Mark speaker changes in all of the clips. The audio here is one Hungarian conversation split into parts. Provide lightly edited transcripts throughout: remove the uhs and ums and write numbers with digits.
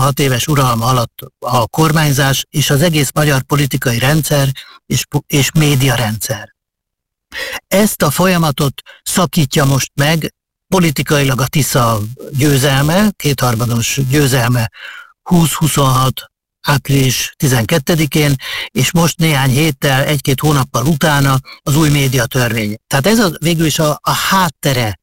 Speaker 1: 16 éves uralma alatt a kormányzás és az egész magyar politikai rendszer és médiarendszer. Ezt a folyamatot szakítja most meg politikailag a Tisza győzelme, kétharmados győzelme 20-26 április 12-én, és most néhány héttel, egy-két hónappal utána az új médiatörvény. Tehát ez végül is a háttere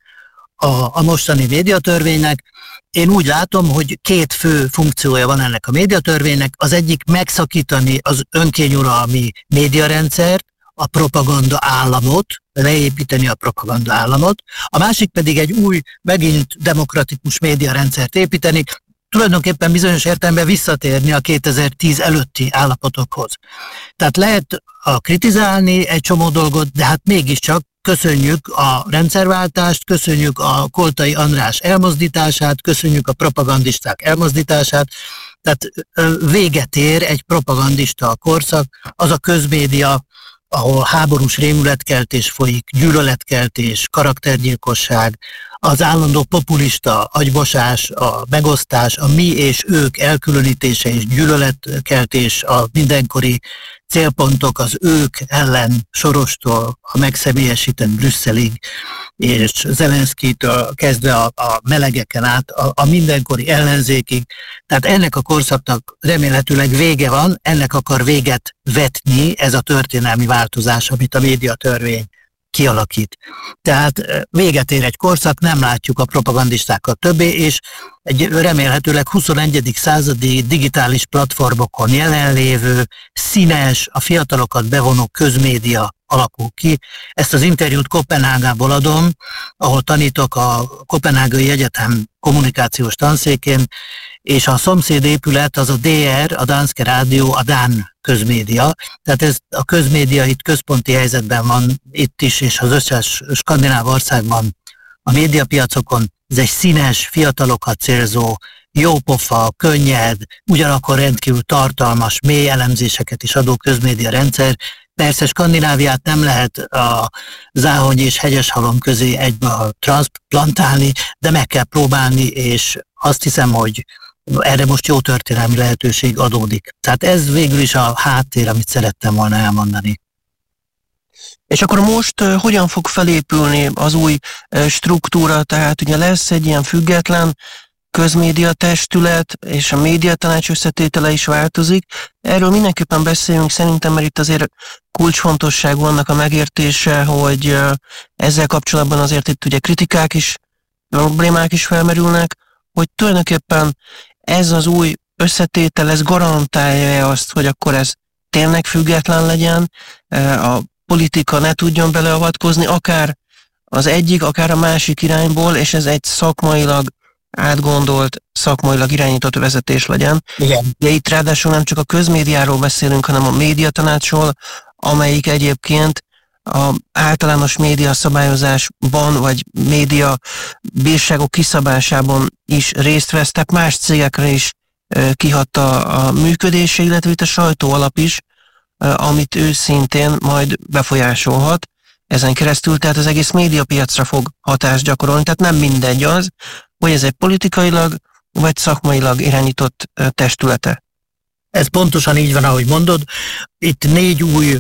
Speaker 1: a mostani médiatörvénynek. Én úgy látom, hogy két fő funkciója van ennek a médiatörvénynek. Az egyik megszakítani az önkényuralmi médiarendszert, a propaganda államot, leépíteni a propaganda államot, a másik pedig egy új, megint demokratikus médiarendszert építeni, tulajdonképpen bizonyos értelemben visszatérni a 2010 előtti állapotokhoz. Tehát lehet kritizálni egy csomó dolgot, de hát mégiscsak köszönjük a rendszerváltást, köszönjük a Koltai András elmozdítását, köszönjük a propagandisták elmozdítását, tehát véget ér egy propagandista korszak, az a közmédia, ahol háborús rémületkeltés folyik, gyűlöletkeltés, karaktergyilkosság, az állandó populista agymosás, a megosztás, a mi és ők elkülönítése és gyűlöletkeltés, a mindenkori célpontok az ők ellen Sorostól a megszemélyesített Brüsszelig, és Zelenszkijtől kezdve a melegeken át a mindenkori ellenzékig. Tehát ennek a korszaknak remélhetőleg vége van, ennek akar véget vetni ez a történelmi változás, amit a médiatörvény kialakít. Tehát véget ér egy korszak, nem látjuk a propagandistákat többé, és egy remélhetőleg 21. századi digitális platformokon jelenlévő, színes, a fiatalokat bevonó közmédia alakul ki. Ezt az interjút Koppenhágából adom, ahol tanítok a Koppenhágai Egyetem kommunikációs tanszékén, és a szomszéd épület az a DR, a Danske Radio, a Dán közmédia. Tehát ez a közmédia itt központi helyzetben van itt is, és az összes skandináv országban a médiapiacokon. Ez egy színes, fiatalokat célzó, jópofa, könnyed, ugyanakkor rendkívül tartalmas, mély elemzéseket is adó közmédia rendszer. Persze Skandináviát nem lehet a Záhony és Hegyeshalom közé egybe transplantálni, de meg kell próbálni, és azt hiszem, hogy erre most jó történelmi lehetőség adódik. Tehát ez végül is a háttér, amit szerettem volna elmondani.
Speaker 2: És akkor most hogyan fog felépülni az új struktúra? Tehát ugye lesz egy ilyen független közmédia testület, és a médiatanács összetétele is változik. Erről mindenképpen beszéljünk szerintem, mert itt azért kulcsfontosságú annak a megértése, hogy ezzel kapcsolatban azért itt ugye kritikák is, problémák is felmerülnek, hogy tulajdonképpen ez az új összetétel, ez garantálja azt, hogy akkor ez tényleg független legyen, a politika ne tudjon beleavatkozni, akár az egyik, akár a másik irányból, és ez egy szakmailag átgondolt, szakmailag irányított vezetés legyen.
Speaker 1: Igen.
Speaker 2: De itt ráadásul nem csak a közmédiáról beszélünk, hanem a médiatanácsról, amelyik egyébként a általános média szabályozásban, vagy média bírságok kiszabásában is részt vesz, tehát más cégekre is kihat a működése, illetve itt a sajtóalap is, amit ő szintén majd befolyásolhat ezen keresztül, tehát az egész médiapiacra fog hatást gyakorolni, tehát nem mindegy az, hogy ez egy politikailag vagy szakmailag irányított testülete.
Speaker 1: Ez pontosan így van, ahogy mondod. Itt 4 új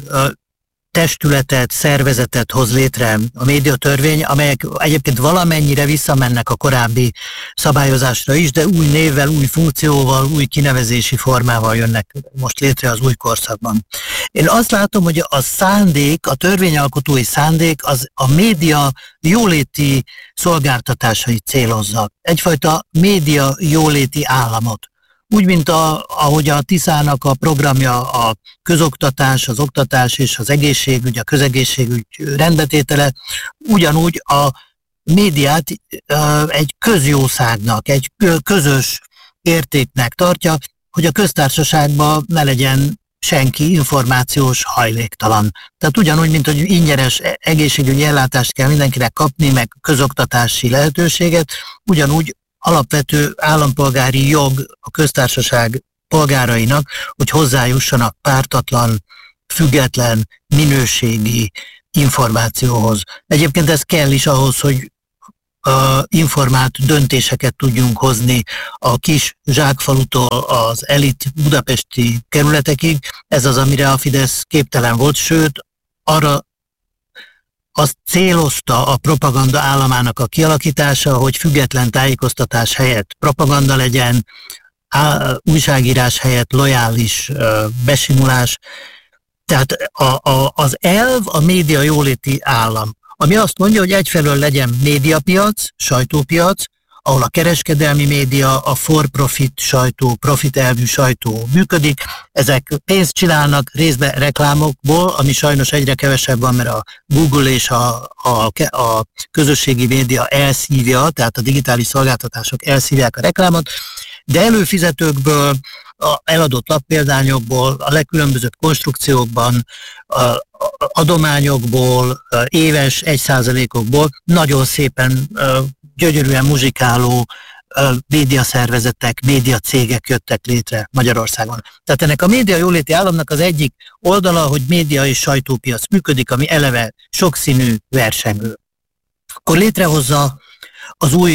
Speaker 1: testületet, szervezetet hoz létre a médiatörvény, amelyek egyébként valamennyire visszamennek a korábbi szabályozásra is, de új névvel, új funkcióval, új kinevezési formával jönnek most létre az új korszakban. Én azt látom, hogy a szándék, a törvényalkotói szándék az a média jóléti szolgáltatásait célozza. Egyfajta média jóléti államot. Úgy, mint ahogy a Tiszának a programja a közoktatás, az oktatás és az egészségügy, a közegészségügy rendbetétele, ugyanúgy a médiát egy közjószágnak, egy közös értéknek tartja, hogy a köztársaságban ne legyen senki információs hajléktalan. Tehát ugyanúgy, mint hogy ingyenes egészségügyi ellátást kell mindenkinek kapni, meg közoktatási lehetőséget, ugyanúgy alapvető állampolgári jog a köztársaság polgárainak, hogy hozzájussanak pártatlan, független, minőségi információhoz. Egyébként ez kell is ahhoz, hogy informált döntéseket tudjunk hozni a kis zsákfalutól az elit budapesti kerületekig. Ez az, amire a Fidesz képtelen volt, sőt, arra azt célozta a propaganda államának a kialakítása, hogy független tájékoztatás helyett propaganda legyen, újságírás helyett lojális besimulás. Tehát az elv a média jóléti állam, ami azt mondja, hogy egyfelől legyen médiapiac, sajtópiac, ahol a kereskedelmi média, a for-profit sajtó, profit elvű sajtó működik. Ezek pénzt csinálnak részben reklámokból, ami sajnos egyre kevesebb van, mert a Google és a közösségi média elszívja, tehát a digitális szolgáltatások elszívják a reklámot, de előfizetőkből, a eladott lappéldányokból, a legkülönbözőbb konstrukciókban, adományokból, éves 1%-okból nagyon szépen gyönyörűen muzsikáló médiaszervezetek, médiacégek jöttek létre Magyarországon. Tehát ennek a média jóléti államnak az egyik oldala, hogy média és sajtópiac működik, ami eleve sokszínű, versengő. Akkor létrehozza az új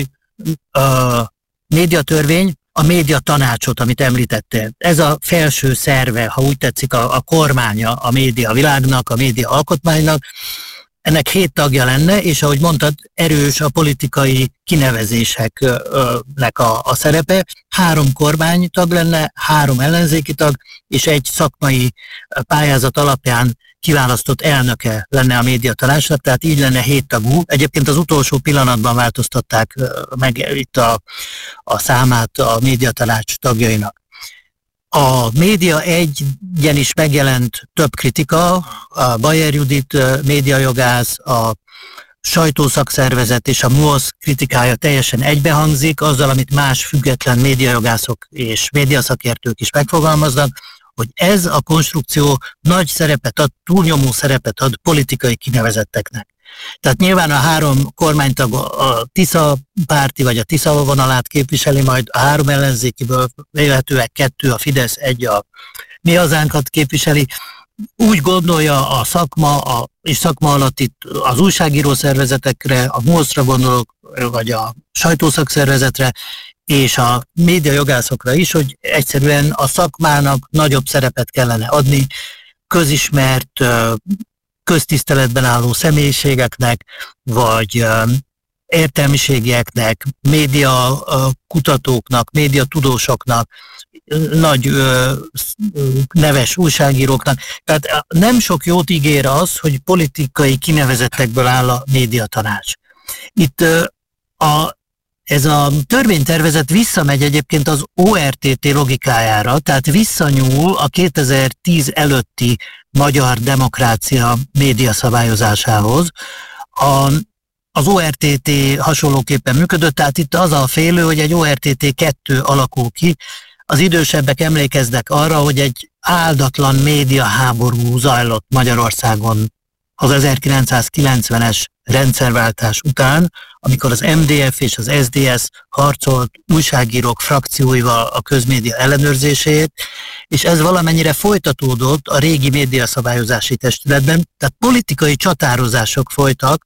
Speaker 1: médiatörvény a média tanácsot, amit említettél. Ez a felső szerve, ha úgy tetszik, a kormánya a média világnak, a média alkotmánynak. Ennek 7 tagja lenne, és ahogy mondtad, erős a politikai kinevezéseknek a szerepe. 3 kormánytag lenne, 3 ellenzéki tag, és egy szakmai pályázat alapján kiválasztott elnöke lenne a médiatanácsnak, tehát így lenne 7 tagú. Egyébként az utolsó pillanatban változtatták meg itt a számát a médiatanács tagjainak. A Média 1-en is megjelent több kritika, a Bajer Judit médiajogász, a sajtószakszervezet és a MUOSZ kritikája teljesen egybehangzik azzal, amit más független médiajogászok és médiaszakértők is megfogalmaznak, hogy ez a konstrukció nagy szerepet ad, túlnyomó szerepet ad politikai kinevezetteknek. Tehát nyilván a 3 kormánytag a Tisza párti vagy a Tisza vonalát képviseli, majd a 3 ellenzékiből véletőleg 2 a Fidesz, 1 a Mi Hazánkat képviseli. Úgy gondolja a szakma, és szakma alatt itt az újságíró szervezetekre, a MUOSZ-ra gondolok, vagy a sajtószakszervezetre, és a médiajogászokra is, hogy egyszerűen a szakmának nagyobb szerepet kellene adni, közismert, köztiszteletben álló személyiségeknek, vagy értelmiségieknek, média kutatóknak, média tudósoknak, nagy neves újságíróknak. Tehát nem sok jót ígér az, hogy politikai kinevezettekből áll a médiatanács. Itt ez a törvénytervezet visszamegy egyébként az ORTT logikájára, tehát visszanyúl a 2010 előtti magyar demokrácia média szabályozásához. Az ORTT hasonlóképpen működött, tehát itt az a félő, hogy egy ORTT 2 alakul ki. Az idősebbek emlékeznek arra, hogy egy áldatlan médiaháború zajlott Magyarországon az 1990-es rendszerváltás után, amikor az MDF és az SDS harcolt újságírók frakcióival a közmédia ellenőrzéséért, és ez valamennyire folytatódott a régi médiaszabályozási testületben, tehát politikai csatározások folytak,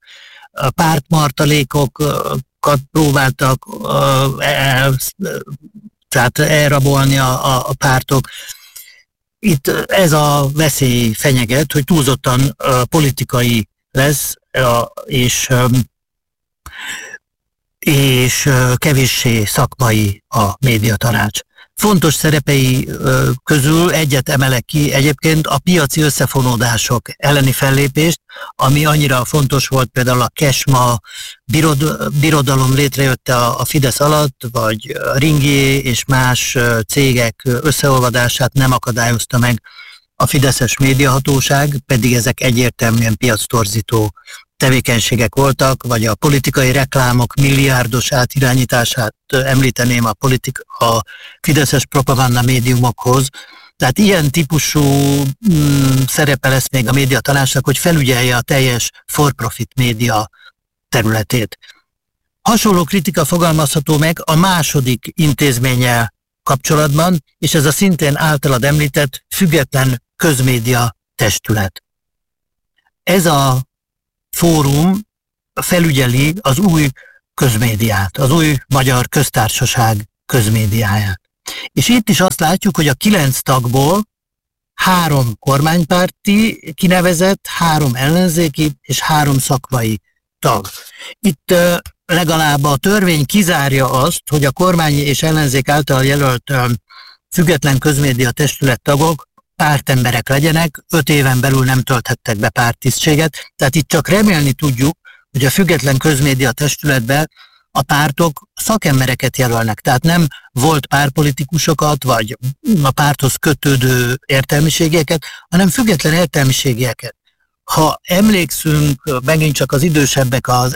Speaker 1: pártmartalékokat próbáltak tehát elrabolni a pártok. Itt ez a veszély fenyeget, hogy túlzottan politikai lesz, és kevéssé szakmai a médiatanács. Fontos szerepei közül egyet emelek ki egyébként a piaci összefonódások elleni fellépést, ami annyira fontos volt, például a Kesma birodalom létrejötte a Fidesz alatt, vagy a Ringié és más cégek összeolvadását nem akadályozta meg a fideszes médiahatóság, pedig ezek egyértelműen piactorzító tevékenységek voltak, vagy a politikai reklámok milliárdos átirányítását említeném a fideszes propaganda médiumokhoz. Tehát ilyen típusú szerepe lesz még a médiatanácsnak, hogy felügyelje a teljes for-profit média területét. Hasonló kritika fogalmazható meg a második intézménnyel kapcsolatban, és ez a szintén általad említett független közmédia testület. Ez a fórum felügyeli az új közmédiát, az új magyar köztársaság közmédiáját. És itt is azt látjuk, hogy a 9 tagból 3 kormánypárti kinevezett, 3 ellenzéki és 3 szakmai tag. Itt legalább a törvény kizárja azt, hogy a kormány és ellenzék által jelölt független közmédia testület tagok pártemberek legyenek, 5 éven belül nem tölthettek be párttisztséget, tehát itt csak remélni tudjuk, hogy a független közmédia testületbe a pártok szakembereket jelölnek, tehát nem volt pártpolitikusokat, vagy a párthoz kötődő értelmiségieket, hanem független értelmiségieket. Ha emlékszünk, megint csak az idősebbek az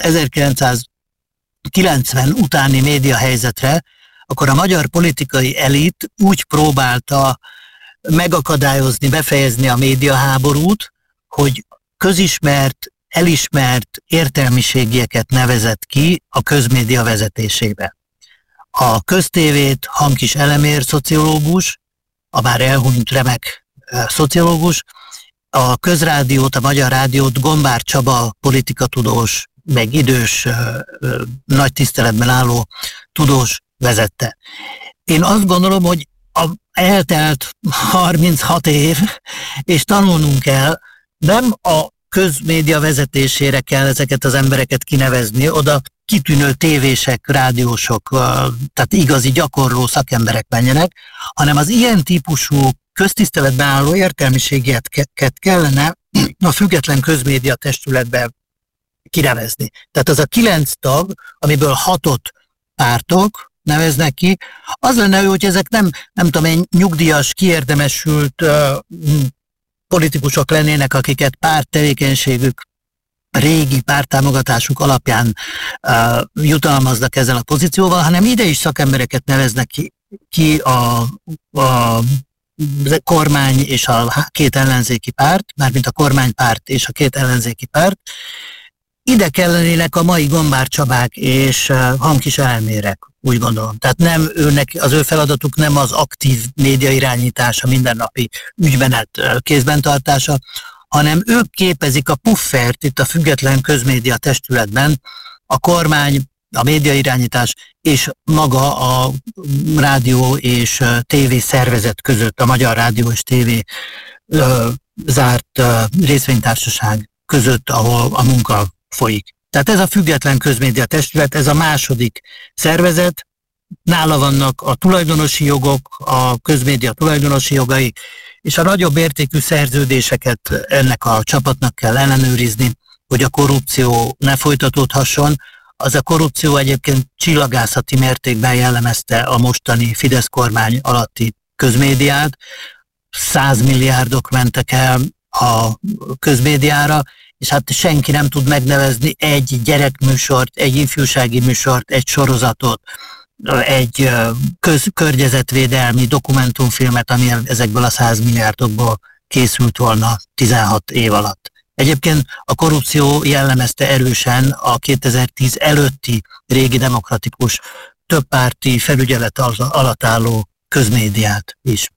Speaker 1: 1990 utáni médiahelyzetre, akkor a magyar politikai elit úgy próbálta megakadályozni, befejezni a médiaháborút, hogy közismert, elismert értelmiségieket nevezett ki a közmédia vezetésébe. A köztévét Hankis Elemér szociológus, a már elhunyt remek szociológus, a közrádiót, a Magyar Rádiót Gombár Csaba politikatudós, meg idős, nagy tiszteletben álló tudós vezette. Én azt gondolom, hogy eltelt 36 év, és tanulnunk kell, nem a közmédia vezetésére kell ezeket az embereket kinevezni, oda kitűnő tévések, rádiósok, tehát igazi gyakorló szakemberek menjenek, hanem az ilyen típusú köztiszteletben álló értelmiségeket kellene a független közmédia testületbe kinevezni. Tehát az a 9 tag, amiből 6-ot pártok neveznek ki, az lenne jó, hogy ezek nem tudom én, nyugdíjas, kiérdemesült politikusok lennének, akiket párttevékenységük, régi párttámogatásuk alapján jutalmaznak ezzel a pozícióval, hanem ide is szakembereket neveznek ki a kormány és a 2 ellenzéki párt, mármint a kormánypárt és a 2 ellenzéki párt. Ide kellenének a mai Gombár Csabák és Hankis Elmérek, úgy gondolom. Tehát nem az ő feladatuk nem az aktív média irányítása, mindennapi ügymenet kézben tartása, hanem ők képezik a puffert itt a független közmédia testületben, a kormány, a médiairányítás és maga a rádió és tévé szervezet között, a Magyar Rádió és Tévé zárt részvénytársaság között, ahol a munka folyik. Tehát ez a független közmédia testület, ez a második szervezet, nála vannak a tulajdonosi jogok, a közmédia tulajdonosi jogai, és a nagyobb értékű szerződéseket ennek a csapatnak kell ellenőrizni, hogy a korrupció ne folytatódhasson. Az a korrupció egyébként csillagászati mértékben jellemezte a mostani Fidesz kormány alatti közmédiát. 100 milliárdok mentek el a közmédiára, és hát senki nem tud megnevezni egy gyerekműsort, egy ifjúsági műsort, egy sorozatot, egy környezetvédelmi dokumentumfilmet, ami ezekből a 100 milliárdokból készült volna 16 év alatt. Egyébként a korrupció jellemezte erősen a 2010 előtti régi demokratikus többpárti felügyelet alatt álló közmédiát is.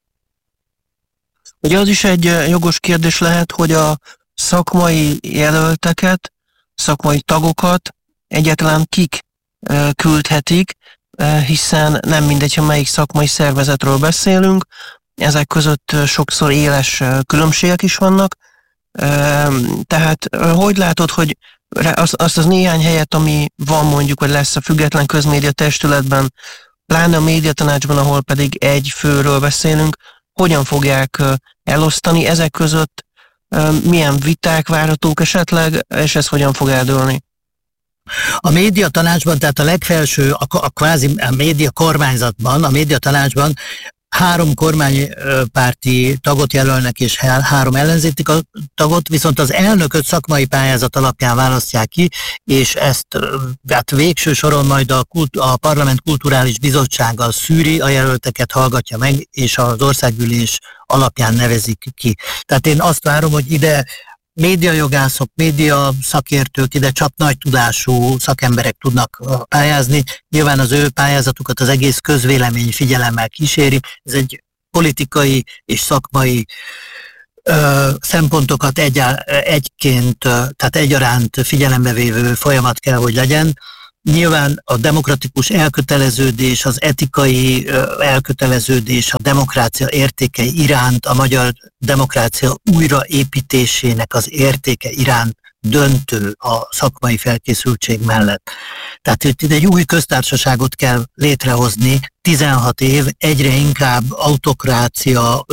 Speaker 2: Ugye az is egy jogos kérdés lehet, hogy a szakmai jelölteket, szakmai tagokat egyáltalán kik küldhetik, hiszen nem mindegy, hogy melyik szakmai szervezetről beszélünk, ezek között sokszor éles különbségek is vannak. Tehát hogy látod, hogy azt az néhány helyet, ami van mondjuk, hogy lesz a független közmédia testületben, pláne a médiatanácsban, ahol pedig egy főről beszélünk, hogyan fogják elosztani ezek között, milyen viták várhatók esetleg, és ez hogyan fog eldőlni?
Speaker 1: A médiatanácsban, tehát a legfelső, a kvázi média kormányzatban, a médiatanácsban 3 kormánypárti tagot jelölnek és 3 ellenzéki tagot, viszont az elnököt szakmai pályázat alapján választják ki, és ezt hát végső soron majd a Parlament Kulturális Bizottsága szűri, a jelölteket hallgatja meg, és az országgyűlés alapján nevezik ki. Tehát én azt várom, hogy ide médiajogászok, média szakértők, ide csak nagy tudású szakemberek tudnak pályázni. Nyilván az ő pályázatukat az egész közvélemény figyelemmel kíséri. Ez egy politikai és szakmai szempontokat egyként, tehát egyaránt figyelembe vévő folyamat kell, hogy legyen. Nyilván a demokratikus elköteleződés, az etikai elköteleződés, a demokrácia értékei iránt, a magyar demokrácia újraépítésének az értéke iránt döntő a szakmai felkészültség mellett. Tehát itt egy új köztársaságot kell létrehozni, 16 év, egyre inkább autokrácia,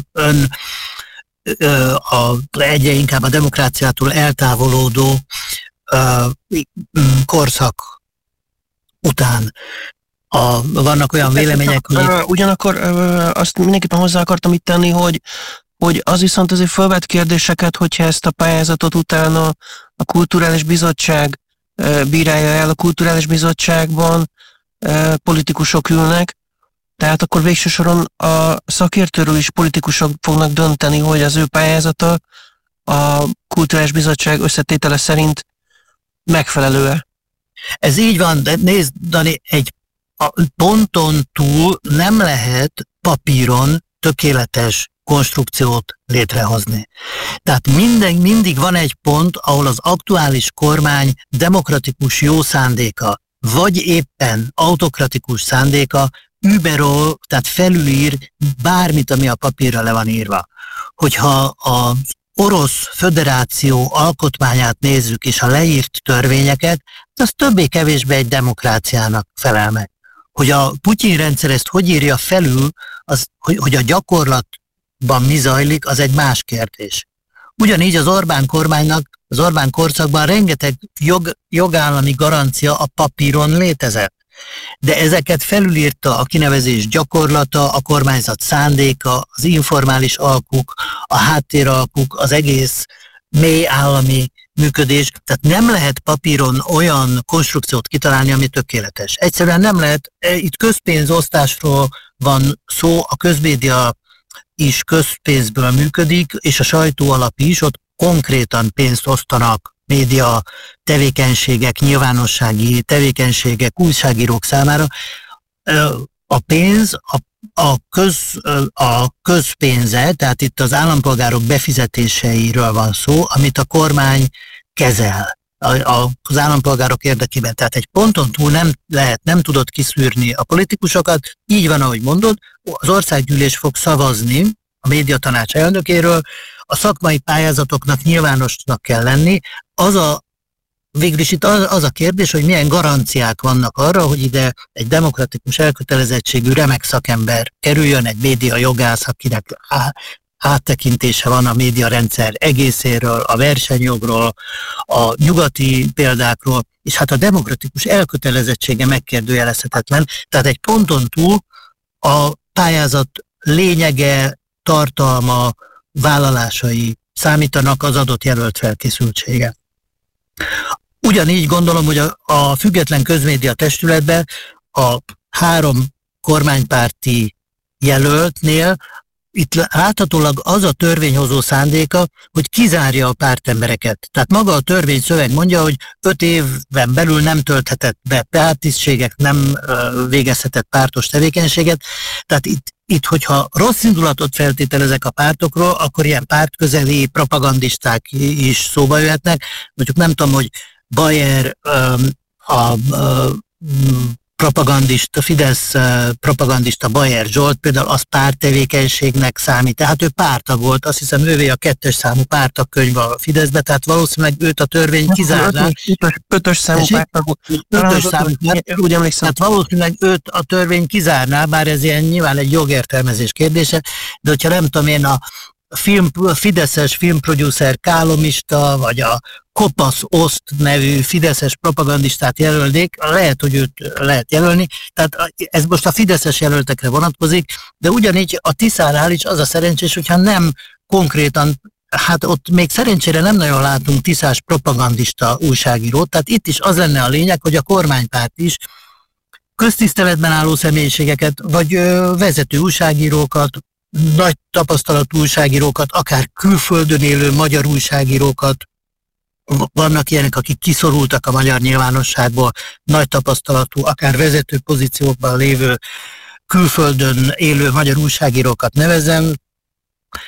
Speaker 1: egyre inkább a demokráciától eltávolodó korszak után. Vannak olyan vélemények, hogy...
Speaker 2: Ugyanakkor azt mindenképpen hozzá akartam itt tenni, hogy az viszont azért felvet kérdéseket, hogyha ezt a pályázatot utána a Kulturális Bizottság bírálja el, a Kulturális Bizottságban politikusok ülnek, tehát akkor végső soron a szakértőről is politikusok fognak dönteni, hogy az ő pályázata a Kulturális Bizottság összetétele szerint megfelelő-e.
Speaker 1: Ez így van, de nézd, Dani, egy ponton túl nem lehet papíron tökéletes konstrukciót létrehozni. Tehát mindig van egy pont, ahol az aktuális kormány demokratikus jó szándéka, vagy éppen autokratikus szándéka überol, tehát felülír bármit, ami a papírra le van írva. Hogyha az Orosz Föderáció alkotmányát nézzük, és a leírt törvényeket, az többé-kevésbé egy demokráciának felel meg. Hogy a Putyin rendszer ezt hogy írja felül, hogy a gyakorlatban mi zajlik, az egy más kérdés. Ugyanígy az Orbán kormánynak, az Orbán korszakban rengeteg jogállami garancia a papíron létezett. De ezeket felülírta a kinevezés gyakorlata, a kormányzat szándéka, az informális alkuk, a háttéralkuk, az egész mély állami működés. Tehát nem lehet papíron olyan konstrukciót kitalálni, ami tökéletes. Egyszerűen nem lehet, itt közpénzosztásról van szó, a közmédia is közpénzből működik, és a sajtó alap is, ott konkrétan pénzt osztanak média tevékenységek, nyilvánossági tevékenységek, újságírók számára. A pénz, a közpénze, tehát itt az állampolgárok befizetéseiről van szó, amit a kormány kezel az állampolgárok érdekében. Tehát egy ponton túl nem tudod kiszűrni a politikusokat, így van, ahogy mondod, az országgyűlés fog szavazni a médiatanács elnökéről, a szakmai pályázatoknak nyilvánosnak kell lenni. Végülis itt az a kérdés, hogy milyen garanciák vannak arra, hogy ide egy demokratikus elkötelezettségű remek szakember kerüljön, egy média jogász, akinek áttekintése van a médiarendszer egészéről, a versenyjogról, a nyugati példákról, és hát a demokratikus elkötelezettsége megkérdőjelezhetetlen. Tehát egy ponton túl a pályázat lényege, tartalma, vállalásai számítanak az adott jelölt felkészültsége. Ugyanígy gondolom, hogy a független közmédia testületben a 3 kormánypárti jelöltnél itt láthatólag az a törvényhozó szándéka, hogy kizárja a pártembereket. Tehát maga a törvényszöveg mondja, hogy 5 éven belül nem tölthetett be párttisztséget, nem végezhetett pártos tevékenységet. Tehát itt, hogyha rossz indulatot feltételezek a pártokról, akkor ilyen pártközeli propagandisták is szóba jöhetnek. Mondjuk nem tudom, hogy Bayer, propagandista, Fidesz propagandista Bayer Zsolt például az párttevékenységnek számít. Tehát ő pártag volt, azt hiszem ővé a 2. számú pártagkönyv a Fideszbe, tehát valószínűleg őt a törvény kizárná.
Speaker 2: 5-ös számú pártag.
Speaker 1: 5-ös számú pártag.
Speaker 2: Úgy emlékszem.
Speaker 1: Tehát valószínűleg őt a törvény kizárná, bár ez ilyen nyilván egy jogértelmezés kérdése, de hogyha nem tudom én a fideszes filmproducer Kálomista, vagy a Kopasz Oszt nevű fideszes propagandistát jelölnék, lehet, hogy őt lehet jelölni. Tehát ez most a fideszes jelöltekre vonatkozik, de ugyanígy a Tiszánál is az a szerencsés, hogyha nem konkrétan, hát ott még szerencsére nem nagyon látunk tiszás propagandista újságírót, tehát itt is az lenne a lényeg, hogy a kormánypárt is köztiszteletben álló személyiségeket, vagy vezető újságírókat, nagy tapasztalatú újságírókat, akár külföldön élő magyar újságírókat, vannak ilyenek, akik kiszorultak a magyar nyilvánosságból, nagy tapasztalatú, akár vezető pozíciókban lévő külföldön élő magyar újságírókat nevezem.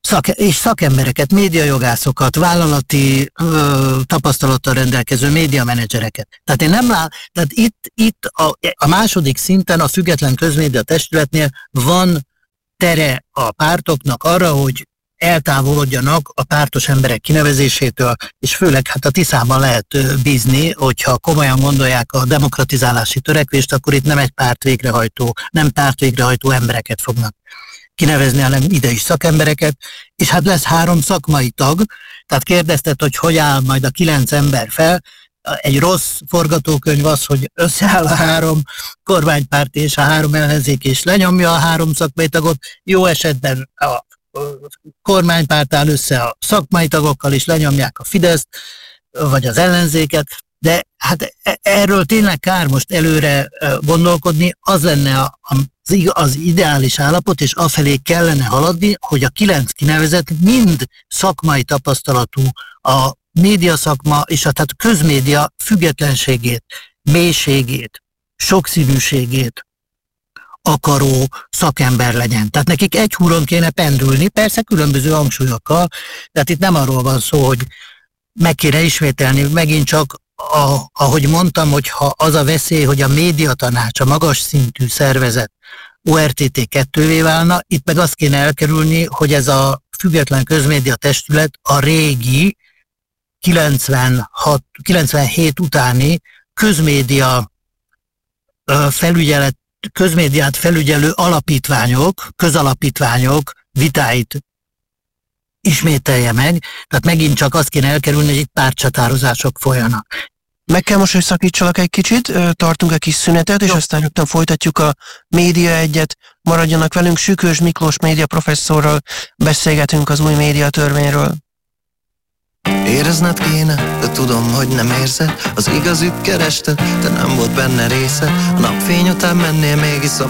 Speaker 1: és szakembereket, médiajogászokat, vállalati tapasztalattal rendelkező médiamenedzsereket. Tehát én nem tehát itt a második szinten a független közmédia testületnél van tere a pártoknak arra, hogy eltávolodjanak a pártos emberek kinevezésétől, és főleg hát a Tiszában lehet bízni, hogyha komolyan gondolják a demokratizálási törekvést, akkor itt nem egy nem párt végrehajtó embereket fognak kinevezni, hanem ide is szakembereket, és hát lesz 3 szakmai tag, tehát kérdezted, hogy áll majd a 9 ember fel. Egy rossz forgatókönyv az, hogy összeáll a 3 kormánypárt és a 3 ellenzék, és lenyomja a 3 szakmai tagot. Jó esetben a kormánypárt áll össze a szakmai tagokkal, és lenyomják a Fideszt, vagy az ellenzéket, de hát erről tényleg kár most előre gondolkodni, az lenne az ideális állapot, és afelé kellene haladni, hogy a 9 kinevezett mind szakmai tapasztalatú, a médiaszakma és tehát a közmédia függetlenségét, mélységét, sokszínűségét akaró szakember legyen. Tehát nekik egy húron kéne pendülni, persze különböző hangsúlyokkal, tehát itt nem arról van szó, hogy meg kéne ismételni, megint csak ahogy mondtam, hogyha az a veszély, hogy a médiatanács, a magas szintű szervezet ORTT 2-vé válna, itt meg azt kéne elkerülni, hogy ez a független közmédia testület a régi 97 utáni közmédiát felügyelő alapítványok, közalapítványok vitáit ismételje meg, tehát megint csak azt kéne elkerülni, hogy itt pártcsatározások folyanak.
Speaker 2: Meg kell most, hogy szakítsalak egy kicsit, tartunk egy kis szünetet, és aztán rögtön folytatjuk a Média Egyet. Maradjanak velünk, Sükös Miklós média professzorral beszélgetünk az új médiatörvényről.
Speaker 3: Érezned kéne, de tudom, hogy nem érzed. Az igazit kerested, de nem volt benne része. A napfény után mennél mégis